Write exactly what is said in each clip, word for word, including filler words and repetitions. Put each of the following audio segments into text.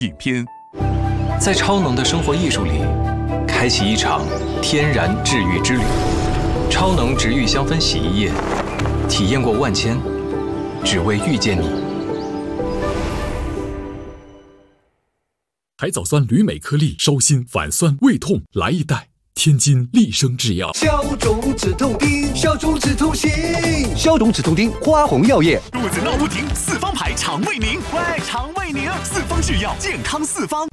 影片，在超能的生活艺术里，开启一场天然治愈之旅。超能植愈香氛洗衣液，体验过万千，只为遇见你。 海藻酸铝镁颗粒，烧心、反酸、胃痛，来一袋。天津利生制药， 消肿止痛丁，消肿止痛行，消肿止痛丁，花红药业。 肚子闹不停，四方牌肠胃宁，喂，肠胃宁，四方制药，健康四方。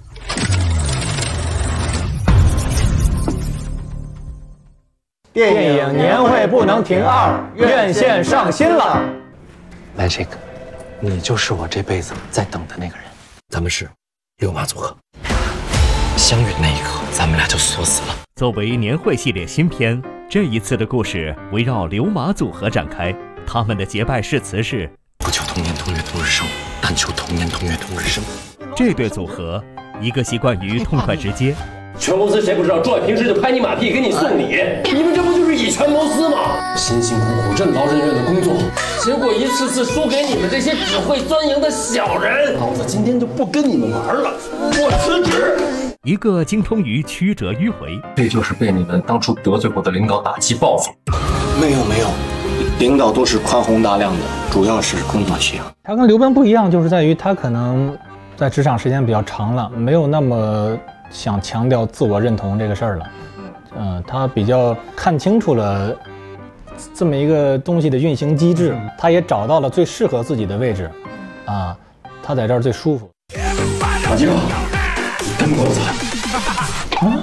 电影年会不能停二，院线上新了。 Magic， 你就是我这辈子在等的那个人。咱们是六马组合，相遇的那一刻，咱们俩就锁死了。 作为年会系列新片，这一次的故事围绕刘马组合展开。他们的结拜誓词是： 不求同年同月同日生，但求同年同月同日生。 这对组合，一个习惯于痛快直接， 全公司谁不知道，壮平时就拍你马屁给你送礼，你们这不就是以权谋私吗？辛辛苦苦任劳任怨的工作，结果一次次输给你们这些只会钻营的小人。老子今天就不跟你们玩了，我辞职。 一个精通于曲折迂回， 这就是被你们当初得罪过的领导打击报复。 没有没有，领导都是宽宏大量的，主要是工作需要。 他跟刘奔不一样，就是在于他可能在职场时间比较长了，没有那么想强调自我认同这个事儿了。嗯、呃，他比较看清楚了这么一个东西的运行机制，他也找到了最适合自己的位置，啊，他在这儿最舒服。 马季跟我走。 啊？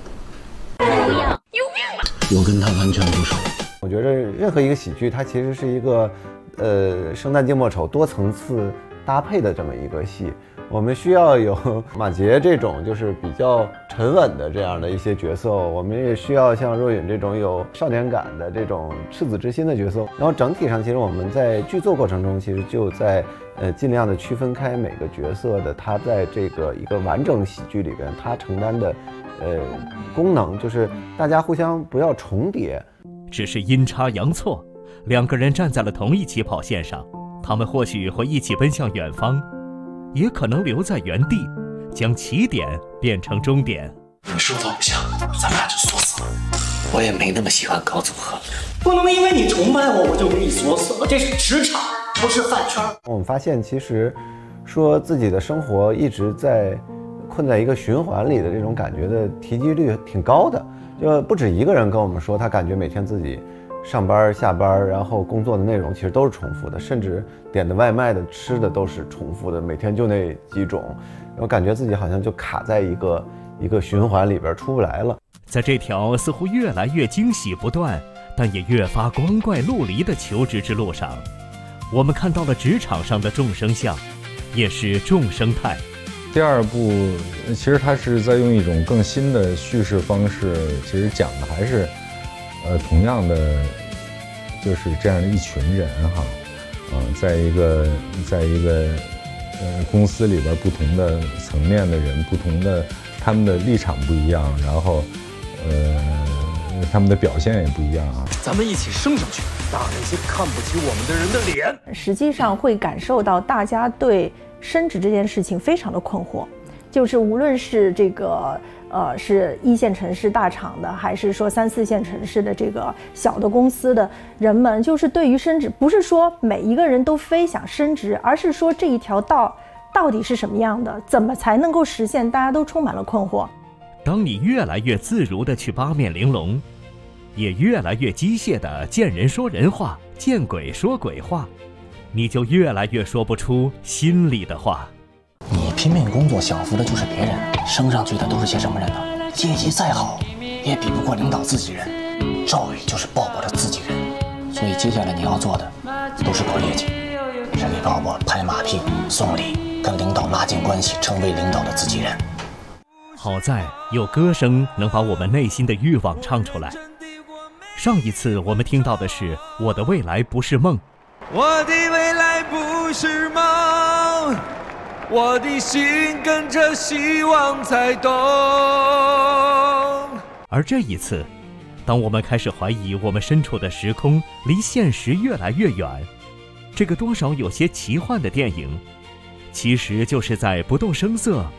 我跟他完全不熟。 我觉得任何一个喜剧，它其实是一个，呃，生旦净末丑多层次搭配的这么一个戏。我们需要有马杰这种就是比较沉稳的这样的一些角色，我们也需要像若允这种有少年感的这种赤子之心的角色。然后整体上，其实我们在剧作过程中，其实就在呃尽量的区分开每个角色的他在这个一个完整喜剧里边他承担的呃功能，就是大家互相不要重叠。 只是阴差阳错，两个人站在了同一起跑线上，他们或许会一起奔向远方，也可能留在原地，将起点变成终点。 你说的不像，咱们俩就锁死了。我也没那么喜欢搞组合， 不能因为你崇拜我，我就给你锁死了。这是职场，不是饭圈。 我们发现，其实说自己的生活一直在困在一个循环里的这种感觉的提及率挺高的，就不止一个人跟我们说，他感觉每天自己上班下班，然后工作的内容其实都是重复的，甚至点的外卖的吃的都是重复的，每天就那几种，我感觉自己好像就卡在一个一个循环里边出不来了。 在这条似乎越来越惊喜不断，但也越发光怪陆离的求职之路上，我们看到了职场上的众生相，也是众生态。 第二部其实它是在用一种更新的叙事方式，其实讲的还是呃，同样的，就是这样的一群人哈，啊、呃，在一个，在一个，呃，公司里边不同的层面的人，不同的他们的立场不一样，然后，呃，他们的表现也不一样啊。 咱们一起升上去，打那些看不起我们的人的脸。 实际上会感受到大家对升职这件事情非常的困惑，就是无论是这个。呃，是一线城市大厂的，还是说三四线城市的这个小的公司的人们，就是对于升职，不是说每一个人都非想升职，而是说这一条道到底是什么样的，怎么才能够实现，大家都充满了困惑。 当你越来越自如地去八面玲珑，也越来越机械地见人说人话，见鬼说鬼话，你就越来越说不出心里的话。 你拼命工作享福的就是别人，升上去的都是些什么人呢？业绩再好也比不过领导自己人，赵宇就是鲍勃的自己人。所以接下来你要做的都是搞业绩，是给鲍勃拍马屁送礼，跟领导拉近关系，成为领导的自己人。 好在有歌声能把我们内心的欲望唱出来。上一次我们听到的是我的未来不是梦， 我的未来不是梦，我的心跟着希望在动。 而这一次，当我们开始怀疑我们身处的时空离现实越来越远，这个多少有些奇幻的电影，其实就是在不动声色